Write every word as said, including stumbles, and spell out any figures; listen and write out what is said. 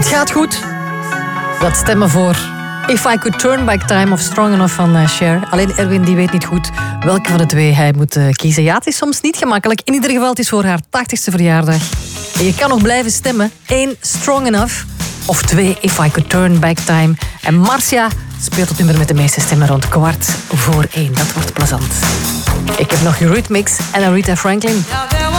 Het gaat goed. Dat stemmen voor If I Could Turn Back Time of Strong Enough van uh, Cher. Alleen Erwin die weet niet goed welke van de twee hij moet uh, kiezen. Ja, het is soms niet gemakkelijk. In ieder geval, het is voor haar tachtigste verjaardag. En je kan nog blijven stemmen. Eén, Strong Enough. Of twee, If I Could Turn Back Time. En Marcia speelt het nummer met de meeste stemmen rond kwart voor één. Dat wordt plezant. Ik heb nog Eurythmics en Aretha Franklin.